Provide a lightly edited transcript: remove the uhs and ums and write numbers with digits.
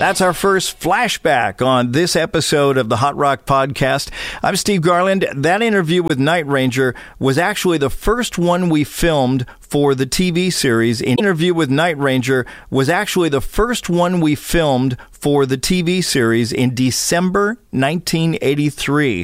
That's our first flashback on this episode of the Hot Rock Podcast. I'm Steve Garland. That interview with Night Ranger was actually the first one we filmed for the TV series. An interview with Night Ranger was actually the first one we filmed for the TV series in December 1983.